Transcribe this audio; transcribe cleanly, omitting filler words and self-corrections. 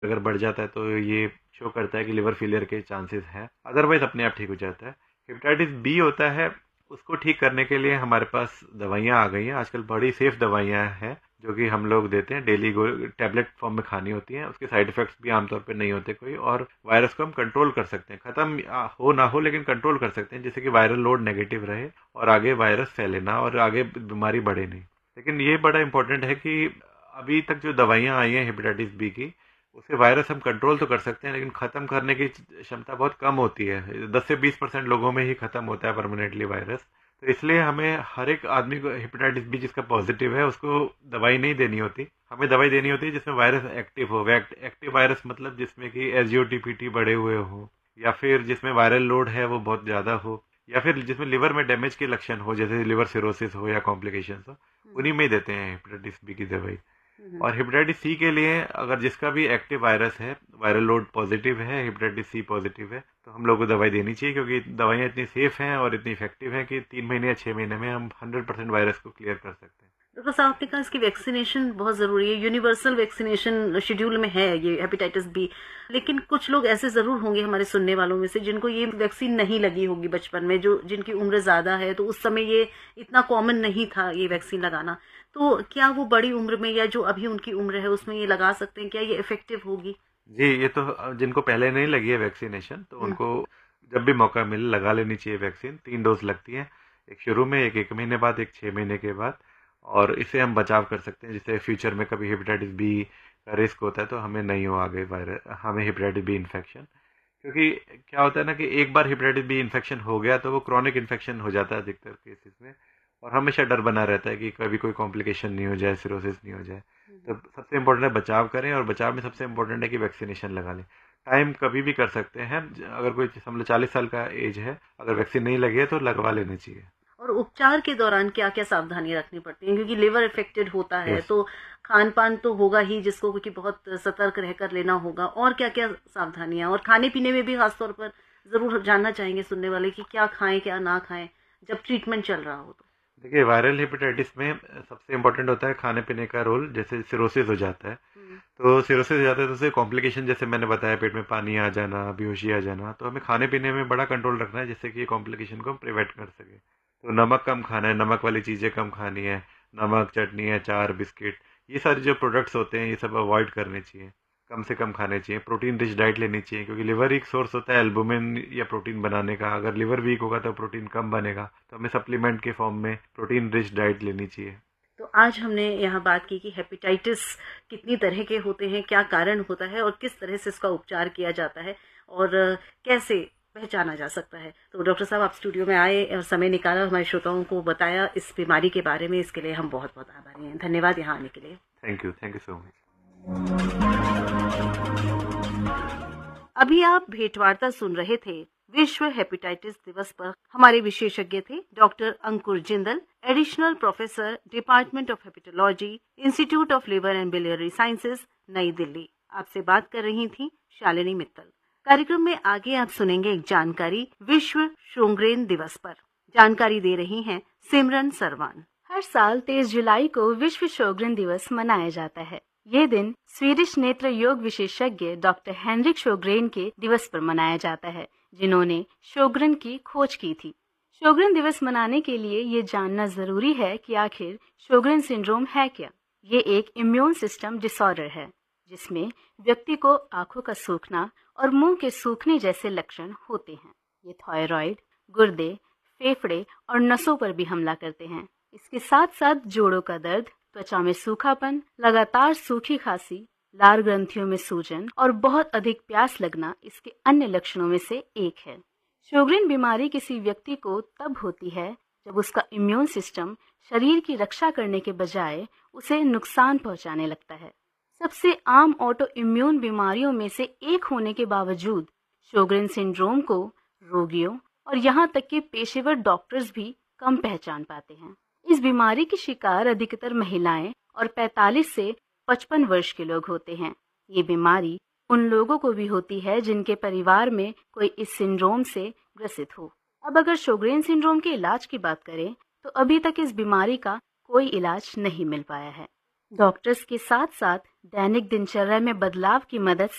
अगर बढ़ जाता है तो ये शो करता है कि लिवर फेलियर के चांसेस हैं, अदरवाइज अपने आप ठीक हो जाता है। हेपेटाइटिस बी होता है, उसको ठीक करने के लिए हमारे पास दवाइयाँ आ गई हैं आजकल, बड़ी सेफ दवाइयाँ हैं जो कि हम लोग देते हैं डेली, टैबलेट फॉर्म में खानी होती हैं। उसके साइड इफेक्ट्स भी आमतौर पर नहीं होते कोई, और वायरस को हम कंट्रोल कर सकते हैं, खत्म हो ना हो लेकिन कंट्रोल कर सकते हैं, जिससे कि वायरल लोड नेगेटिव रहे और आगे वायरस फैले ना और आगे बीमारी बढ़े नहीं। लेकिन ये बड़ा इंपॉर्टेंट है कि अभी तक जो दवाइयाँ आई हैं हेपेटाइटिस बी की, उससे वायरस हम कंट्रोल तो कर सकते हैं लेकिन ख़त्म करने की क्षमता बहुत कम होती है। 10 से 20% लोगों में ही ख़त्म होता है परमानेंटली वायरस। तो इसलिए हमें हर एक आदमी को हेपेटाइटिस बी जिसका पॉजिटिव है उसको दवाई नहीं देनी होती, हमें दवाई देनी होती है जिसमें वायरस एक्टिव हो। एक्टिव वायरस मतलब जिसमें कि एसजीओटीपीटी बढ़े हुए हो, या फिर जिसमें वायरल लोड है वो बहुत ज़्यादा हो, या फिर जिसमें लिवर में डैमेज के लक्षण हो, जैसे लिवर सिरोसिस हो या कॉम्प्लिकेशंस हो, उन्हीं में ही देते हैं हेपेटाइटिस बी की दवाई। हम्म। और हेपेटाइटिस सी के लिए अगर जिसका भी एक्टिव वायरस है, वायरल लोड पॉजिटिव है, हेपेटाइटिस सी पॉजिटिव है, तो हम लोग को दवाई देनी चाहिए, क्योंकि दवाइयाँ इतनी सेफ हैं और इतनी इफेक्टिव हैं कि 3 महीने या 6 महीने में हम 100% वायरस को क्लियर कर सकते हैं। डॉक्टर साहब, आपने कहा इसकी वैक्सीनेशन बहुत ज़रूरी है, यूनिवर्सल वैक्सीनेशन शेड्यूल में है ये हेपेटाइटिस बी। लेकिन कुछ लोग ऐसे ज़रूर होंगे हमारे सुनने वालों में से जिनको ये वैक्सीन नहीं लगी होगी बचपन में, जो जिनकी उम्र ज़्यादा है, तो उस समय ये इतना कॉमन नहीं था ये वैक्सीन लगाना। तो क्या वो बड़ी उम्र में या जो अभी उनकी उम्र है उसमें ये लगा सकते हैं? क्या ये इफेक्टिव होगी? जी, ये तो जिनको पहले नहीं लगी है वैक्सीनेशन, तो हम्म। उनको जब भी मौका मिले लगा लेनी चाहिए वैक्सीन। 3 डोज लगती हैं, एक शुरू में, एक 1 महीने बाद, एक 6 महीने के बाद। और इससे हम बचाव कर सकते हैं, जिससे फ्यूचर में कभी हेपेटाइटिस बी का रिस्क होता है तो हमें नहीं हो आगे वायरस, हमें हेपेटाइटिस बी इन्फेक्शन। क्योंकि क्या होता है ना कि एक बार हेपेटाइटिस बी इन्फेक्शन हो गया तो वो क्रॉनिक इन्फेक्शन हो जाता है अधिकतर केसेस में, और हमेशा डर बना रहता है कि कभी कोई कॉम्प्लिकेशन नहीं हो जाए, सिरोसिस नहीं हो जाए। तो सबसे इम्पोर्टेंट है बचाव करें, और बचाव में सबसे इम्पोर्टेंट है कि वैक्सीनेशन लगा लें। टाइम कभी भी कर सकते हैं, अगर कोई समझ लो 40 साल का एज है, अगर वैक्सीन नहीं लगी है तो लगवा लेनी चाहिए। और उपचार के दौरान क्या क्या सावधानी रखनी पड़ती है, क्योंकि लिवर इफेक्टेड होता है यस। तो खान पान तो होगा ही जिसको, क्योंकि बहुत सतर्क रहकर लेना होगा। और क्या क्या सावधानियां, और खाने पीने में भी खासतौर पर जरूर जानना चाहेंगे सुनने वाले कि क्या खाएं क्या ना खाएं जब ट्रीटमेंट चल रहा हो तो। देखिए, वायरल हेपेटाइटिस में सबसे इम्पोर्टेंट होता है खाने पीने का रोल। जैसे सिरोसिस हो जाता है, हम्म। तो सिरोसिस हो जाता है तो उससे कॉम्प्लिकेशन, जैसे मैंने बताया, पेट में पानी आ जाना, बेहोशी आ जाना, तो हमें खाने पीने में बड़ा कंट्रोल रखना है जिससे कि ये कॉम्प्लिकेशन को हम प्रिवेंट कर सके। तो नमक कम खाना है, नमक वाली चीज़ें कम खानी है, नमक, चटनी, अचार, बिस्किट, ये सारे जो प्रोडक्ट्स होते हैं ये सब अवॉइड करने चाहिए, कम से कम खाने चाहिए। प्रोटीन रिच डाइट लेनी चाहिए, क्योंकि लिवर एक सोर्स होता है एल्बुमिन या प्रोटीन बनाने का। अगर लिवर वीक होगा तो प्रोटीन कम बनेगा, तो हमें सप्लीमेंट के फॉर्म में प्रोटीन रिच डाइट लेनी चाहिए। तो आज हमने यहाँ बात की कि हेपेटाइटिस कितनी तरह के होते हैं, क्या कारण होता है और किस तरह से इसका उपचार किया जाता है, और कैसे पहचाना जा सकता है। तो डॉक्टर साहब, आप स्टूडियो में आए और समय निकाला, हमारे श्रोताओं को बताया इस बीमारी के बारे में, इसके लिए हम बहुत बहुत आभारी हैं। धन्यवाद यहाँ आने के लिए। Thank you so much. अभी आप भेंटवार्ता सुन रहे थे। विश्व हेपेटाइटिस दिवस पर हमारे विशेषज्ञ थे doctor Ankur Jindal, additional professor, department of hepatology, institute of liver and biliary sciences, नई दिल्ली। आपसे बात कर रही थी शालिनी मित्तल। कार्यक्रम में आगे आप सुनेंगे एक जानकारी विश्व शोंग्रेन दिवस पर। जानकारी दे रही हैं सिमरन सरवान। हर साल 23 जुलाई को विश्व शोग्रेन दिवस मनाया जाता है। ये दिन स्वीडिश नेत्र योग विशेषज्ञ डॉक्टर हेनरिक शोग्रेन के दिवस पर मनाया जाता है, जिन्होंने शोग्रेन की खोज की थी। शोग्रेन दिवस मनाने के लिए ये जानना जरूरी है कि आखिर शोग्रेन सिंड्रोम है क्या। ये एक इम्यून सिस्टम डिसऑर्डर है, जिसमें व्यक्ति को आंखों का सूखना और मुंह के सूखने जैसे लक्षण होते हैं। ये थायराइड, गुर्दे, फेफड़े और नसों पर भी हमला करते हैं। इसके साथ साथ जोड़ों का दर्द, त्वचा में सूखापन, लगातार सूखी खांसी, लार ग्रंथियों में सूजन और बहुत अधिक प्यास लगना इसके अन्य लक्षणों में से एक है। शोग्रेन बीमारी किसी व्यक्ति को तब होती है जब उसका इम्यून सिस्टम शरीर की रक्षा करने के बजाय उसे नुकसान पहुंचाने लगता है। सबसे आम ऑटो इम्यून बीमारियों में से एक होने के बावजूद शोग्रेन सिंड्रोम को रोगियों और यहाँ तक कि पेशेवर डॉक्टर्स भी कम पहचान पाते हैं। इस बीमारी की शिकार अधिकतर महिलाएं और 45 से 55 वर्ष के लोग होते हैं। ये बीमारी उन लोगों को भी होती है जिनके परिवार में कोई इस सिंड्रोम से ग्रसित हो। अब अगर शोग्रेन सिंड्रोम के इलाज की बात करें तो अभी तक इस बीमारी का कोई इलाज नहीं मिल पाया है। डॉक्टर्स के साथ साथ दैनिक दिनचर्या में बदलाव की मदद